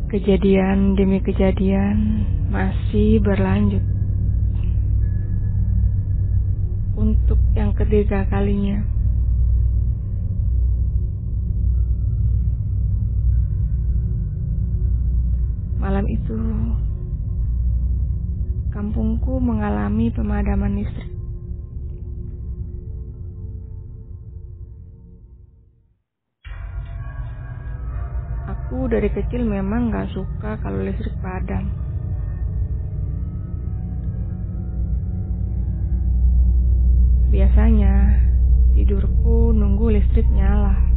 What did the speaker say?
Kejadian demi kejadian masih berlanjut. Untuk yang ketiga kalinya. Malam itu, kampungku mengalami pemadaman listrik. Aku dari kecil memang gak suka kalau listrik padam. Biasanya, tidurku nunggu listrik nyala.